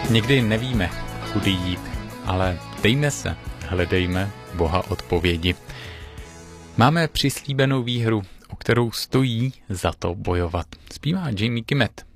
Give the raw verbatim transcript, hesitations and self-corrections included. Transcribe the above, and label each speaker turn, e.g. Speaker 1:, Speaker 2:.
Speaker 1: Nikdy nevíme, kudy jít, ale dejme se, hledejme Boha odpovědi. Máme přislíbenou výhru, o kterou stojí za to bojovat. Zpívá Jamie Kimet.